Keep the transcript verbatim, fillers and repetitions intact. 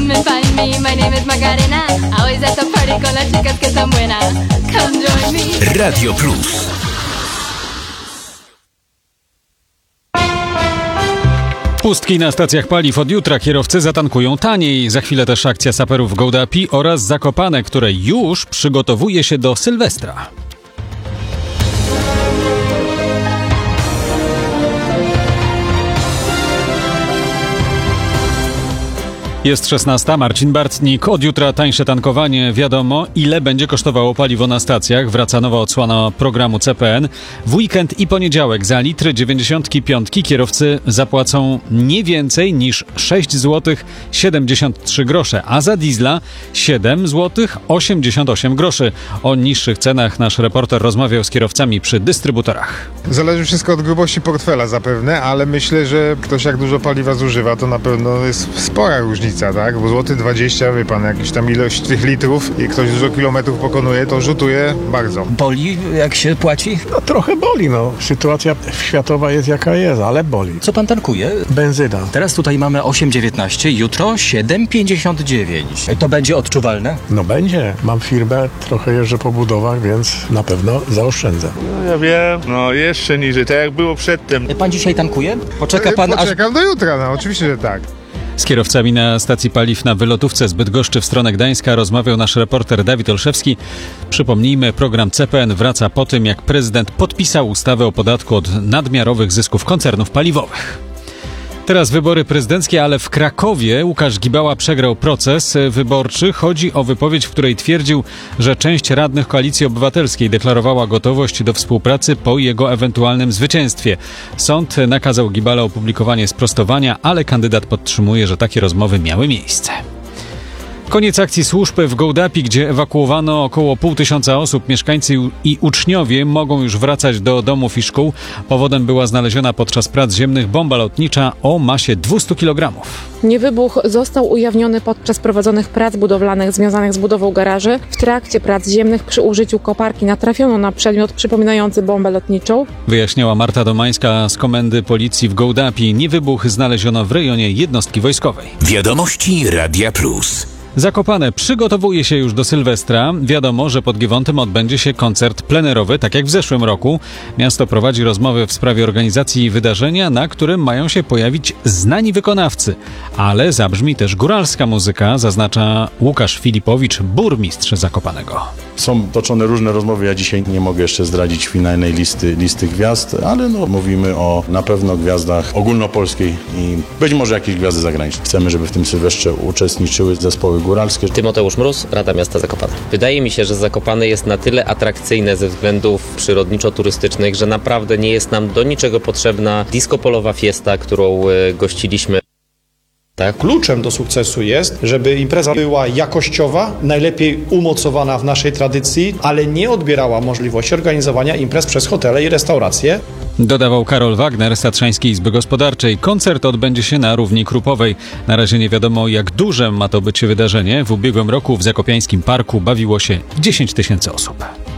come and find me. My name is Macarena. Always at the party con las chicas que son buenas. Come join me. Radio Plus. Pustki na stacjach paliw. Od jutra kierowcy zatankują taniej. Za chwilę też akcja saperów w Gołdapi oraz Zakopane, które już przygotowuje się do Sylwestra. Jest szesnasta, Marcin Bartnik. Od jutra tańsze tankowanie. Wiadomo, ile będzie kosztowało paliwo na stacjach. Wraca nowa odsłona programu C P N. W weekend i poniedziałek za litry dziewięćdziesiąt pięć kierowcy zapłacą nie więcej niż sześć złotych siedemdziesiąt trzy grosze, a za diesla siedem złotych osiemdziesiąt osiem groszy. O niższych cenach nasz reporter rozmawiał z kierowcami przy dystrybutorach. Zależy wszystko od grubości portfela zapewne, ale myślę, że ktoś jak dużo paliwa zużywa, to na pewno jest spora różnica. Tak? Bo złoty dwadzieścia, wie pan, jakaś tam ilość tych litrów i ktoś dużo kilometrów pokonuje, to rzutuje bardzo. Boli, jak się płaci? No trochę boli, no. Sytuacja światowa jest jaka jest, ale boli. Co pan tankuje? Benzyna. Teraz tutaj mamy osiem dziewiętnaście, jutro siedem pięćdziesiąt dziewięć. To będzie odczuwalne? No będzie. Mam firmę, trochę jeżdżę po budowach, więc na pewno zaoszczędzę. No ja wiem, no jeszcze niżej, tak jak było przedtem. Pan dzisiaj tankuje? Poczeka pan Poczekam aż... do jutra, no oczywiście, że tak. Z kierowcami na stacji paliw na wylotówce z Bydgoszczy w stronę Gdańska rozmawiał nasz reporter Dawid Olszewski. Przypomnijmy, program C P N wraca po tym, jak prezydent podpisał ustawę o podatku od nadmiarowych zysków koncernów paliwowych. Teraz wybory prezydenckie, ale w Krakowie Łukasz Gibała przegrał proces wyborczy. Chodzi o wypowiedź, w której twierdził, że część radnych Koalicji Obywatelskiej deklarowała gotowość do współpracy po jego ewentualnym zwycięstwie. Sąd nakazał Gibale opublikowanie sprostowania, ale kandydat podtrzymuje, że takie rozmowy miały miejsce. Koniec akcji służb w Gołdapi, gdzie ewakuowano około pół tysiąca osób. Mieszkańcy i uczniowie mogą już wracać do domów i szkół. Powodem była znaleziona podczas prac ziemnych bomba lotnicza o masie dwieście kilogramów. Niewybuch został ujawniony podczas prowadzonych prac budowlanych związanych z budową garaży. W trakcie prac ziemnych przy użyciu koparki natrafiono na przedmiot przypominający bombę lotniczą. Wyjaśniała Marta Domańska z Komendy Policji w Gołdapi. Niewybuch znaleziono w rejonie jednostki wojskowej. Wiadomości Radia Plus. Zakopane przygotowuje się już do Sylwestra. Wiadomo, że pod Giewontem odbędzie się koncert plenerowy, tak jak w zeszłym roku. Miasto prowadzi rozmowy w sprawie organizacji wydarzenia, na którym mają się pojawić znani wykonawcy. Ale zabrzmi też góralska muzyka, zaznacza Łukasz Filipowicz, burmistrz Zakopanego. Są toczone różne rozmowy, ja dzisiaj nie mogę jeszcze zdradzić finalnej listy, listy gwiazd, ale no, mówimy o na pewno gwiazdach ogólnopolskiej i być może jakieś gwiazdy zagraniczne. Chcemy, żeby w tym Sylwestrze uczestniczyły zespoły góralskie. Tymoteusz Mróz, Rada Miasta Zakopane. Wydaje mi się, że Zakopane jest na tyle atrakcyjne ze względów przyrodniczo-turystycznych, że naprawdę nie jest nam do niczego potrzebna disco polowa fiesta, którą gościliśmy. Tak. Kluczem do sukcesu jest, żeby impreza była jakościowa, najlepiej umocowana w naszej tradycji, ale nie odbierała możliwości organizowania imprez przez hotele i restauracje. Dodawał Karol Wagner z Tatrzańskiej Izby Gospodarczej. Koncert odbędzie się na Równi Krupowej. Na razie nie wiadomo, jak duże ma to być wydarzenie. W ubiegłym roku w Zakopiańskim Parku bawiło się dziesięć tysięcy osób.